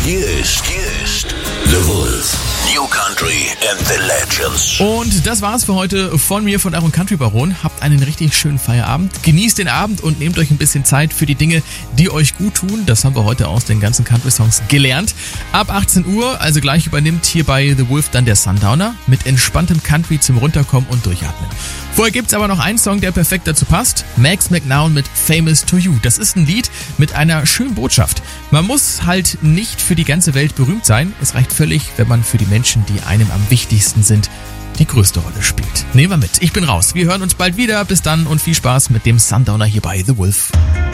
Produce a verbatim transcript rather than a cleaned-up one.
Hier ist, hier ist The Wolf. New Country and the Legends. Und das war's für heute von mir, von eurem Country Baron. Habt einen richtig schönen Feierabend. Genießt den Abend und nehmt euch ein bisschen Zeit für die Dinge, die euch gut tun. Das haben wir heute aus den ganzen Country-Songs gelernt. Ab achtzehn Uhr, also gleich übernimmt hier bei The Wolf dann der Sundowner mit entspanntem Country zum Runterkommen und Durchatmen. Vorher gibt's aber noch einen Song, der perfekt dazu passt. Max McNown mit Famous to You. Das ist ein Lied mit einer schönen Botschaft. Man muss halt nicht für die ganze Welt berühmt sein. Es reicht völlig, wenn man für die Menschen, die einem am wichtigsten sind, die größte Rolle spielt. Nehmen wir mit. Ich bin raus. Wir hören uns bald wieder. Bis dann und viel Spaß mit dem Sundowner hier bei The Wolf.